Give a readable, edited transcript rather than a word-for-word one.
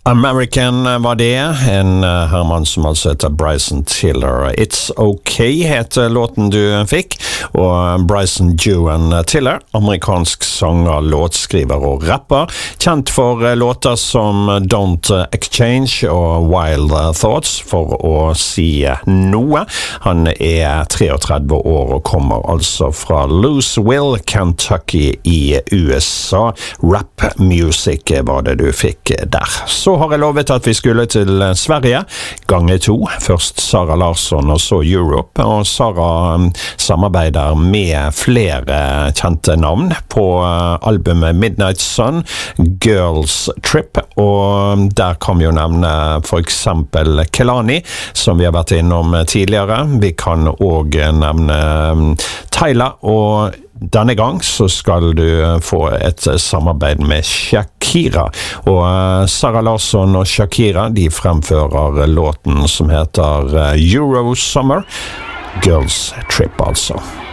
American var det, en herremann som altså heter Bryson Tiller. It's OK heter låten du fikk, og Bryson Joan Tiller, amerikansk sanger, låtskriver og rapper, kjent for låter som Don't Exchange og Wild Thoughts, for å si noe. Han 33 år og kommer altså fra Louisville, Kentucky i USA. Rap music var det du fikk der. Så har jeg lovet at vi skulle til Sverige, gange 2. Først Sara Larsson og så Europe, og Sara samarbeider med flere kjente navn på albumet Midnight Sun, Girls Trip, og der kan vi jo nevne for eksempel Kelani, som vi har vært innom tidligere. Vi kan også nevne Tyla, og denne gang så skal du få et samarbeid med Shakira, og Sara Larsson og Shakira, de fremfører låten som heter Euro Summer, Girls Trip altså.